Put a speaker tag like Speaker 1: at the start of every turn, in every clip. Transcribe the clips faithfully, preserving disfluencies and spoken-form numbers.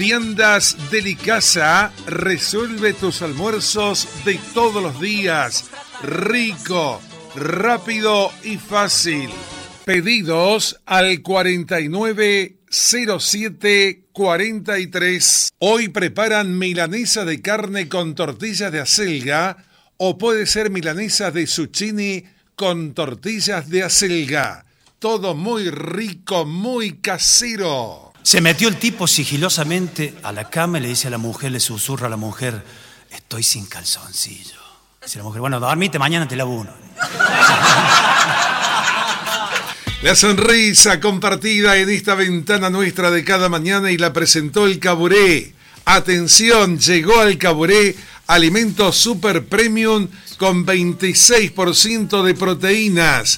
Speaker 1: Viandas Delicasa resuelve tus almuerzos de todos los días. Rico, rápido y fácil. Pedidos al cuarenta y nueve cero siete cuarenta y tres. Hoy preparan milanesa de carne con tortillas de acelga o puede ser milanesa de zucchini con tortillas de acelga. Todo muy rico, muy casero.
Speaker 2: Se metió el tipo sigilosamente a la cama y le dice a la mujer, le susurra a la mujer, estoy sin calzoncillo. Dice la mujer, bueno, dormite, mañana te lavo uno.
Speaker 1: La sonrisa compartida en esta ventana nuestra de cada mañana y la presentó el Caburé. Atención, llegó al Caburé alimento super premium con veintiséis por ciento de proteínas.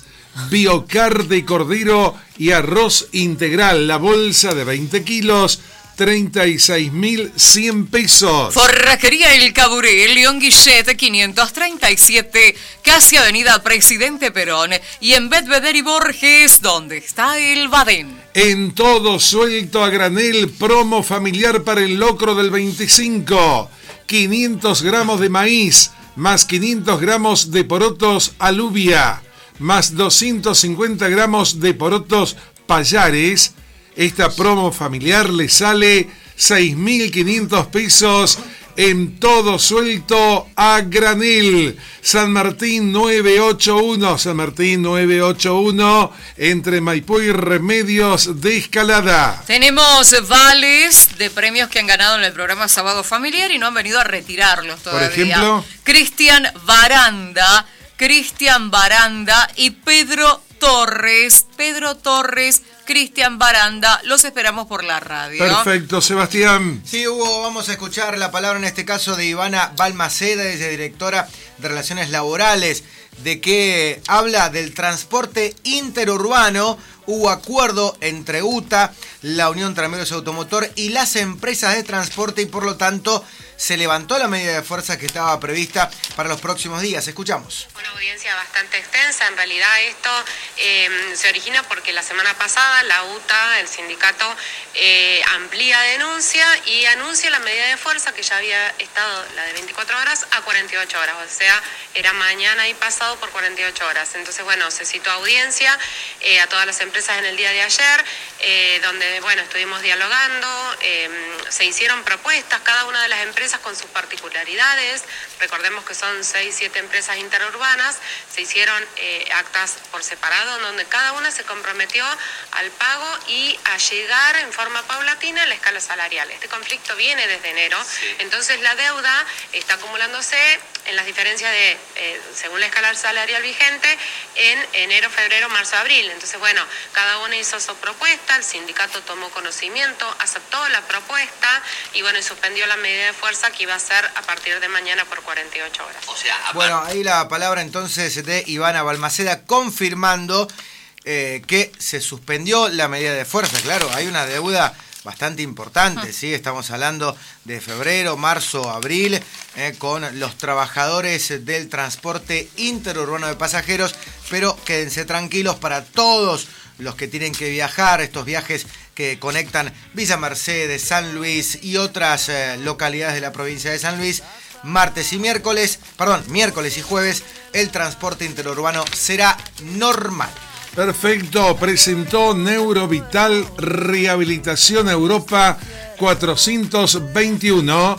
Speaker 1: Biocar de cordero y arroz integral, la bolsa de veinte kilos, treinta y seis mil cien pesos.
Speaker 3: Forrajería El Caburé, León Guillet quinientos treinta y siete, casi Avenida Presidente Perón, y en Bedveder y Borges, donde está el Badén.
Speaker 1: En todo suelto a granel, promo familiar para el locro del veinticinco, quinientos gramos de maíz, más quinientos gramos de porotos alubia, más doscientos cincuenta gramos de porotos payares. Esta promo familiar le sale seis mil quinientos pesos en todo suelto a granel. San Martín nueve ocho uno, San Martín nueve ocho uno, entre Maipú y Remedios de Escalada.
Speaker 3: Tenemos vales de premios que han ganado en el programa Sábado Familiar y no han venido a retirarlos todavía.
Speaker 1: Por ejemplo,
Speaker 3: Cristian Baranda, Cristian Baranda y Pedro Torres. Pedro Torres, Cristian Baranda, los esperamos por la radio.
Speaker 1: Perfecto, Sebastián.
Speaker 4: Sí, Hugo, vamos a escuchar la palabra en este caso de Ivana Balmaceda, ella es directora de Relaciones Laborales, de que habla del transporte interurbano. Hubo acuerdo entre U T A, la Unión Tranvías Automotor y las empresas de transporte y por lo tanto se levantó la medida de fuerza que estaba prevista para los próximos días. Escuchamos.
Speaker 5: Una audiencia bastante extensa. En realidad esto eh, se origina porque la semana pasada la U T A, el sindicato, eh, amplía denuncia y anuncia la medida de fuerza que ya había estado, la de veinticuatro horas, a cuarenta y ocho horas. O sea, era mañana y pasado por cuarenta y ocho horas. Entonces, bueno, se citó audiencia eh, a todas las empresas en el día de ayer, eh, donde, bueno, estuvimos dialogando, eh, se hicieron propuestas, cada una de las empresas con sus particularidades. Recordemos que son seis, siete empresas interurbanas, se hicieron eh, actas por separado, donde cada una se comprometió al pago y a llegar en forma paulatina a la escala salarial. Este conflicto viene desde enero, sí. Entonces la deuda está acumulándose en las diferencias de, eh, según la escala salarial vigente, en enero, febrero, marzo, abril. Entonces, bueno, cada uno hizo su propuesta, el sindicato tomó conocimiento, aceptó la propuesta y, bueno, y suspendió la medida de fuerza que iba a ser a partir de mañana por cuarenta y ocho horas.
Speaker 4: O sea, bueno, ahí la palabra entonces de Ivana Balmaceda confirmando eh, que se suspendió la medida de fuerza. Claro, hay una deuda bastante importante, ¿sí? Estamos hablando de febrero, marzo, abril, eh, con los trabajadores del transporte interurbano de pasajeros, pero quédense tranquilos para todos los que tienen que viajar, estos viajes que conectan Villa Mercedes, San Luis y otras eh, localidades de la provincia de San Luis. Martes y miércoles, perdón, miércoles y jueves, el transporte interurbano será normal.
Speaker 1: Perfecto, presentó Neurovital Rehabilitación Europa cuatrocientos veintiuno,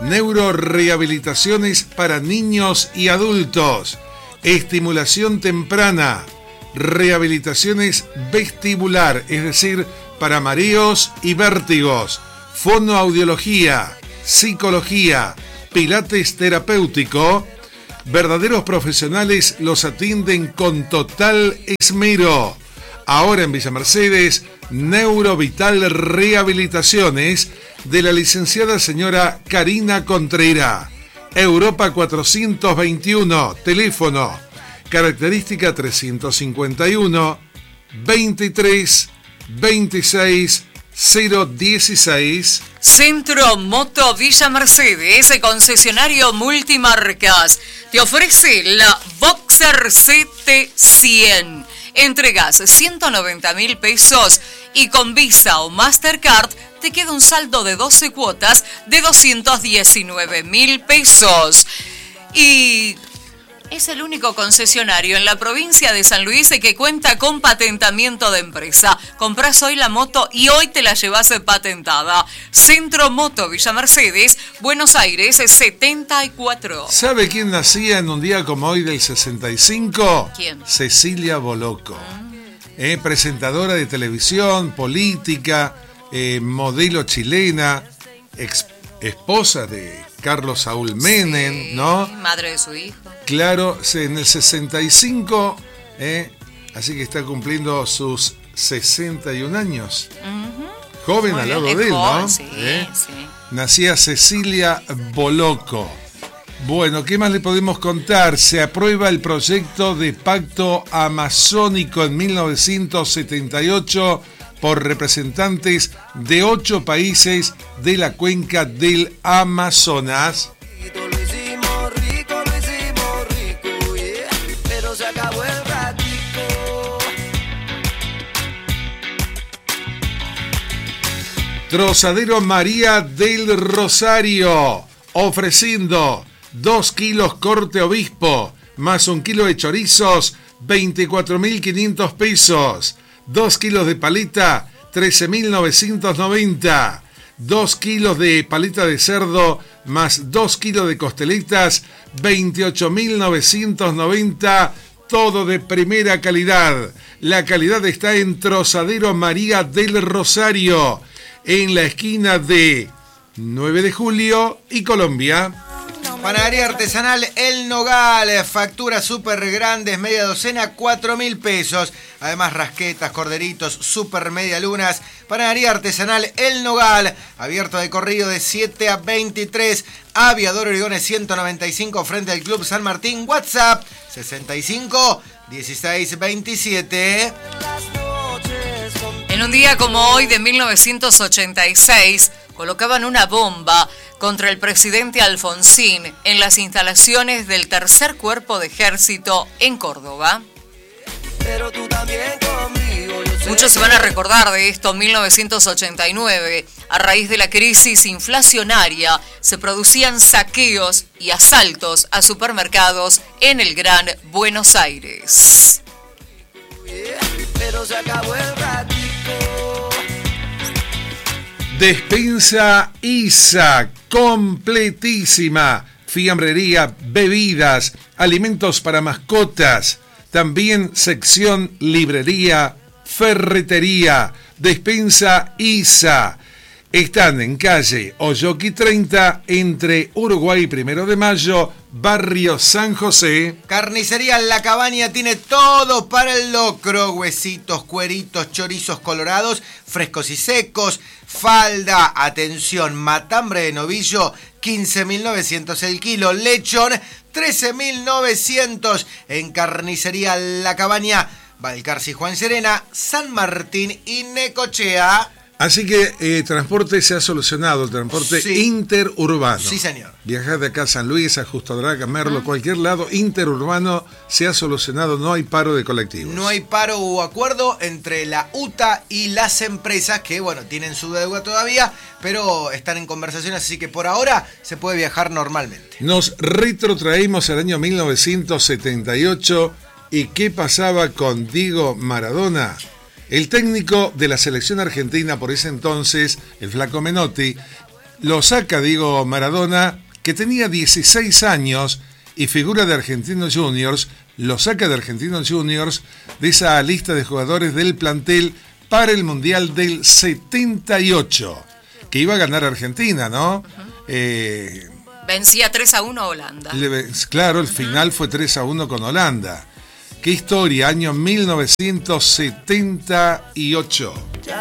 Speaker 1: neurorehabilitaciones para niños y adultos, estimulación temprana, rehabilitaciones vestibular, es decir, para mareos y vértigos, fonoaudiología, psicología, pilates terapéutico. Verdaderos profesionales los atienden con total esmero. Ahora en Villa Mercedes, Neurovital Rehabilitaciones de la licenciada señora Karina Contreras. Europa cuatrocientos veintiuno, teléfono, característica trescientos cincuenta y uno, veintitrés, veintiséis, cero dieciséis.
Speaker 3: Centro Moto Villa Mercedes, concesionario multimarcas, te ofrece la Boxer C T cien. Entregas ciento noventa mil pesos y con Visa o Mastercard te queda un saldo de doce cuotas de doscientos diecinueve mil pesos. Y es el único concesionario en la provincia de San Luis que cuenta con patentamiento de empresa. Comprás hoy la moto y hoy te la llevas patentada. Centro Moto Villa Mercedes, Buenos Aires, setenta y cuatro.
Speaker 1: ¿Sabe quién nacía en un día como hoy del sesenta y cinco?
Speaker 3: ¿Quién?
Speaker 1: Cecilia Bolocco. Mm. Eh, presentadora de televisión, política, eh, modelo chilena, ex, esposa de Carlos Saúl Menem, sí, ¿no?
Speaker 3: Madre de su hijo.
Speaker 1: Claro, en el sesenta y cinco, eh, así que está cumpliendo sus sesenta y un años. Uh-huh. Joven Muy al lado bien, de él, joven, ¿no?
Speaker 3: Sí,
Speaker 1: ¿Eh?
Speaker 3: sí.
Speaker 1: Nacía Cecilia Bolocco. Bueno, ¿qué más le podemos contar? Se aprueba el proyecto de pacto amazónico en mil novecientos setenta y ocho por representantes de ocho países de la cuenca del Amazonas. Trozadero María del Rosario, ofreciendo dos kilos corte obispo, más un kilo de chorizos, veinticuatro mil quinientos pesos. Dos kilos de paleta, trece mil novecientos noventa. Dos kilos de paleta de cerdo, más dos kilos de costeletas, veintiocho mil novecientos noventa. Todo de primera calidad. La calidad está en Trozadero María del Rosario, en la esquina de nueve de julio y Colombia.
Speaker 4: Panadería artesanal El Nogal, facturas súper grandes, media docena, cuatro mil pesos. Además, rasquetas, corderitos, súper media lunas. Panadería artesanal El Nogal, abierto de corrido de siete a veintitrés. Aviador Origones ciento noventa y cinco, frente al Club San Martín. WhatsApp sesenta y cinco, dieciséis, veintisiete.
Speaker 3: En un día como hoy de mil novecientos ochenta y seis, colocaban una bomba contra el presidente Alfonsín en las instalaciones del tercer cuerpo de ejército en Córdoba. Pero tú también conmigo, muchos se van a recordar de esto. mil novecientos ochenta y nueve, a raíz de la crisis inflacionaria, se producían saqueos y asaltos a supermercados en el Gran Buenos Aires. Pero se acabó el ratito.
Speaker 1: Despensa Isa, completísima. Fiambrería, bebidas, alimentos para mascotas. También sección librería, ferretería. Despensa Isa. Están en calle Oyoqui treinta, entre Uruguay y Primero de Mayo, barrio San José.
Speaker 4: Carnicería La Cabaña tiene todo para el locro: huesitos, cueritos, chorizos colorados, frescos y secos, falda, atención, matambre de novillo, quince mil novecientos el kilo, lechón, trece mil novecientos en Carnicería La Cabaña, Balcarce, Juan Serena, San Martín y Necochea.
Speaker 1: Así que eh, transporte se ha solucionado, el transporte sí. interurbano.
Speaker 4: Sí, señor.
Speaker 1: Viajar de acá a San Luis, a Justo Draga, Merlo, uh-huh. cualquier lado, interurbano se ha solucionado, no hay paro de colectivos.
Speaker 4: No hay paro o acuerdo entre la U T A y las empresas que, bueno, tienen su deuda todavía, pero están en conversaciones, así que por ahora se puede viajar normalmente.
Speaker 1: Nos retrotraímos al año mil novecientos setenta y ocho y ¿qué pasaba con Diego Maradona? El técnico de la selección argentina por ese entonces, el Flaco Menotti, lo saca Diego Maradona, que tenía dieciséis años y figura de Argentinos Juniors, lo saca de Argentinos Juniors de esa lista de jugadores del plantel para el Mundial del setenta y ocho, que iba a ganar Argentina, ¿no? Uh-huh. Eh,
Speaker 3: Vencía tres a uno a Holanda.
Speaker 1: Le, claro, el uh-huh. final fue tres a uno con Holanda. ¡Qué historia! Año mil novecientos setenta y ocho.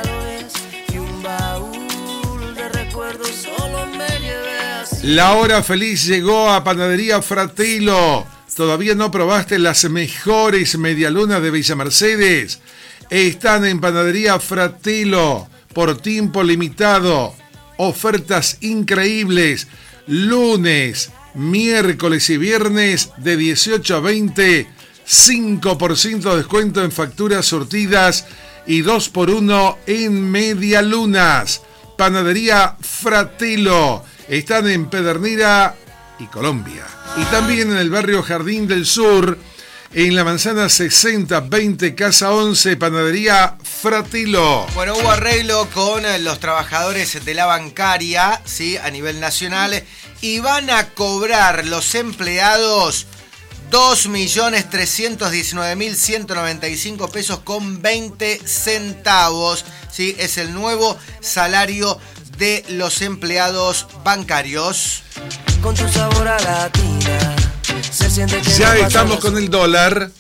Speaker 1: La hora feliz llegó a Panadería Fratello. ¿Todavía no probaste las mejores medialunas de Villa Mercedes? Están en Panadería Fratello por tiempo limitado. Ofertas increíbles. Lunes, miércoles y viernes de dieciocho a veinte. cinco por ciento de descuento en facturas surtidas y dos por uno en medialunas. Panadería Fratello. Están en Pedernera y Colombia. Y también en el barrio Jardín del Sur, en la manzana sesenta veinte, casa once, Panadería Fratello.
Speaker 4: Bueno, hubo arreglo con los trabajadores de la bancaria, ¿sí? A nivel nacional, y van a cobrar los empleados dos millones trescientos diecinueve mil ciento noventa y cinco pesos con veinte centavos, ¿sí? Es el nuevo salario de los empleados bancarios.
Speaker 6: Con tu sabor a latina, se siente que
Speaker 1: ya
Speaker 6: no
Speaker 1: estamos
Speaker 6: pasa
Speaker 1: con el dólar.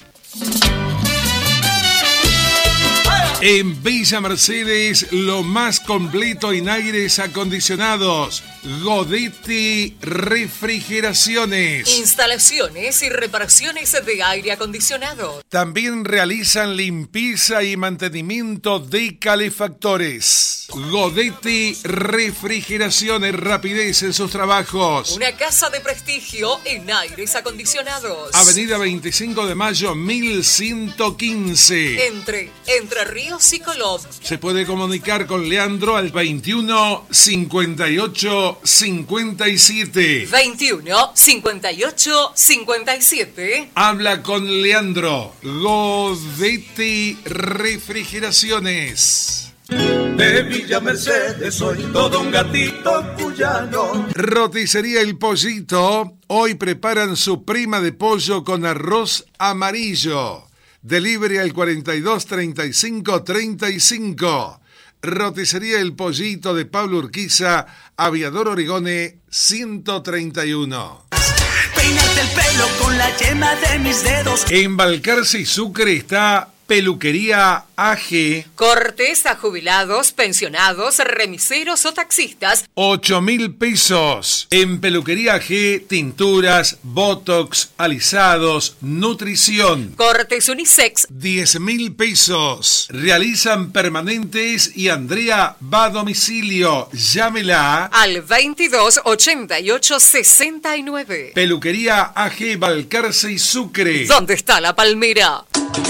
Speaker 1: En Villa Mercedes, lo más completo en aires acondicionados. Godetti Refrigeraciones.
Speaker 3: Instalaciones y reparaciones de aire acondicionado.
Speaker 1: También realizan limpieza y mantenimiento de calefactores. Godetti Refrigeraciones, rapidez en sus trabajos.
Speaker 3: Una casa de prestigio en aires acondicionados.
Speaker 1: Avenida veinticinco de mayo, mil ciento quince.
Speaker 3: Entre Entre Ríos y Colón.
Speaker 1: Se puede comunicar con Leandro al veintiuno cincuenta y ocho cincuenta y siete.
Speaker 3: veintiuno cincuenta y ocho cincuenta y siete.
Speaker 1: Habla con Leandro. Godetti Refrigeraciones.
Speaker 7: De Villa Mercedes soy todo un gatito cuyano.
Speaker 1: Roticería El Pollito. Hoy preparan su prima de pollo con arroz amarillo. Delivery al cuarenta y dos treinta y cinco treinta y cinco. Roticería El Pollito de Pablo Urquiza, Aviador Origone ciento treinta y uno.
Speaker 6: Peinarte el pelo con la yema de mis dedos.
Speaker 1: En Balcarce y Sucre está Peluquería A G.
Speaker 3: Cortes a jubilados, pensionados, remiseros o taxistas.
Speaker 1: ocho mil pesos. En Peluquería A G, tinturas, botox, alisados, nutrición.
Speaker 3: Cortes unisex.
Speaker 1: diez mil pesos. Realizan permanentes y Andrea va a domicilio. Llámela
Speaker 3: Al veintidós ochenta y ocho sesenta y nueve.
Speaker 1: Peluquería A G, Balcarce y Sucre.
Speaker 3: ¿Dónde está la palmera?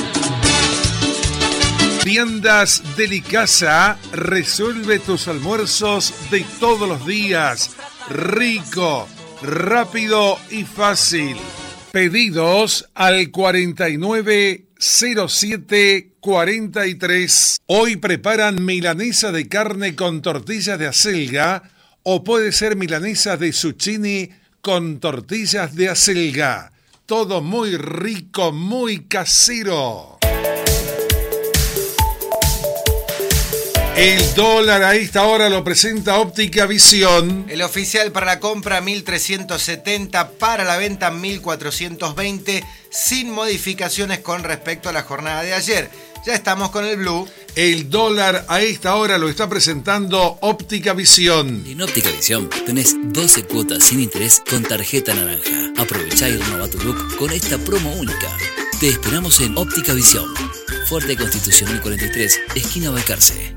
Speaker 1: Tiendas Delicasa, resuelve tus almuerzos de todos los días. Rico, rápido y fácil. Pedidos al cuarenta y nueve cero siete cuarenta y tres. Hoy preparan milanesa de carne con tortillas de acelga o puede ser milanesa de zucchini con tortillas de acelga. Todo muy rico, muy casero. El dólar a esta hora lo presenta Óptica Visión.
Speaker 4: El oficial para la compra mil trescientos setenta, para la venta mil cuatrocientos veinte, sin modificaciones con respecto a la jornada de ayer. Ya estamos con el blue.
Speaker 1: El dólar a esta hora lo está presentando Óptica Visión.
Speaker 8: En Óptica Visión tenés doce cuotas sin interés con tarjeta naranja. Aprovechá y renova tu look con esta promo única. Te esperamos en Óptica Visión. Fuerte Constitucional cuarenta y tres, esquina Balcarce.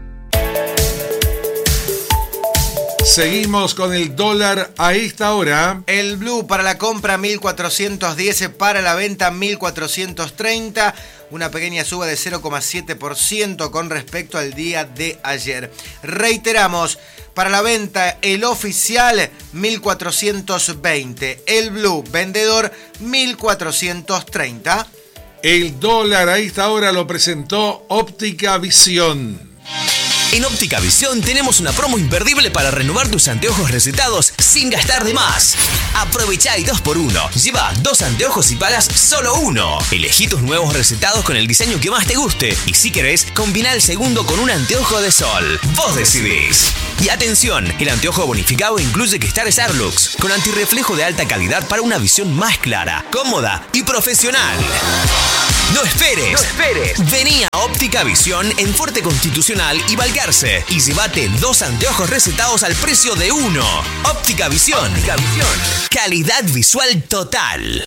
Speaker 1: Seguimos con el dólar a esta hora.
Speaker 4: El blue para la compra mil cuatrocientos diez, para la venta mil cuatrocientos treinta. Una pequeña suba de cero coma siete por ciento con respecto al día de ayer. Reiteramos, para la venta el oficial mil cuatrocientos veinte. El blue vendedor mil cuatrocientos treinta.
Speaker 1: El dólar a esta hora lo presentó Óptica Visión.
Speaker 9: En Óptica Visión tenemos una promo imperdible para renovar tus anteojos recetados sin gastar de más. Aprovechá y dos por uno. Lleva dos anteojos y pagas solo uno. Elegí tus nuevos recetados con el diseño que más te guste. Y si querés, combina el segundo con un anteojo de sol. Vos decidís. Y atención, el anteojo bonificado incluye Cristal Starlux, con antirreflejo de alta calidad para una visión más clara, cómoda y profesional. No esperes. No esperes. Vení a Óptica Visión en Fuerte Constitucional y Balcarce y llévate dos anteojos recetados al precio de uno. Óptica Visión. Óptica Visión. Calidad visual total.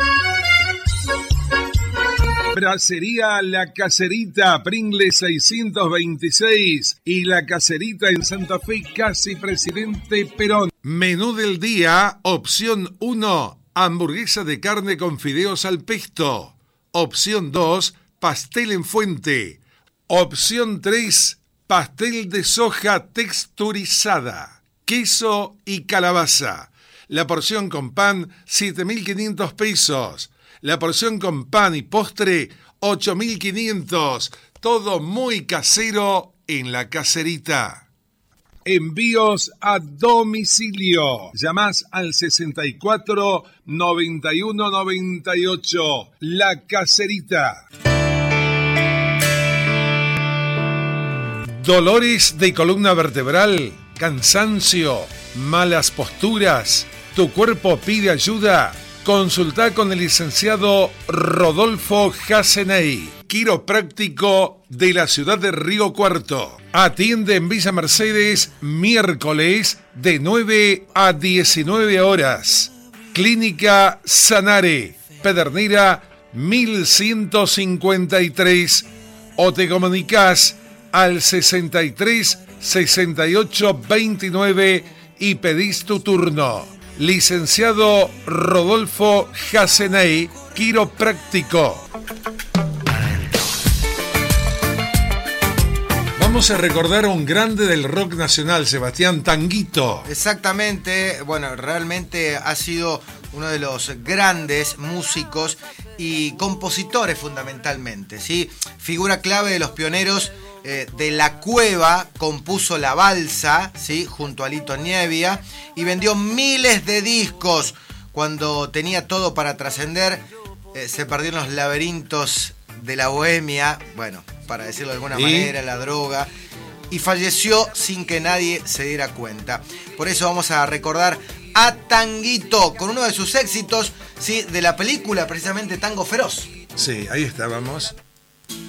Speaker 1: Bracería La Caserita, Pringle seiscientos veintiséis y La Caserita en Santa Fe, casi Presidente Perón. Menú del día, opción uno, hamburguesa de carne con fideos al pesto. Opción dos, pastel en fuente. Opción tres, pastel de soja texturizada, queso y calabaza. La porción con pan, siete mil quinientos pesos. La porción con pan y postre, ocho mil quinientos. Todo muy casero en La Caserita. Envíos a domicilio. Llamás al sesenta y cuatro, noventa y uno, noventa y ocho. La Caserita. Dolores de columna vertebral, cansancio, malas posturas. ¿Tu cuerpo pide ayuda? Consulta con el licenciado Rodolfo Jaseney, quiropráctico de la ciudad de Río Cuarto. Atiende en Villa Mercedes miércoles de nueve a diecinueve horas. Clínica Sanare, Pedernera mil ciento cincuenta y tres. O te comunicás al sesenta y tres, sesenta y ocho, veintinueve y pedís tu turno. Licenciado Rodolfo Jaseney, quiropráctico. Vamos a recordar a un grande del rock nacional, Sebastián Tanguito.
Speaker 4: Exactamente, bueno, realmente ha sido uno de los grandes músicos y compositores fundamentalmente, ¿sí? Figura clave de los pioneros eh, de La Cueva, compuso La Balsa, ¿sí? Junto a Lito Nievia, y vendió miles de discos. Cuando tenía todo para trascender, eh, se perdió en los laberintos de la bohemia, bueno, para decirlo de alguna ¿Y? manera, la droga, y falleció sin que nadie se diera cuenta. Por eso vamos a recordar a Tanguito con uno de sus éxitos, ¿sí? De la película, precisamente Tango Feroz.
Speaker 1: Sí, ahí estábamos.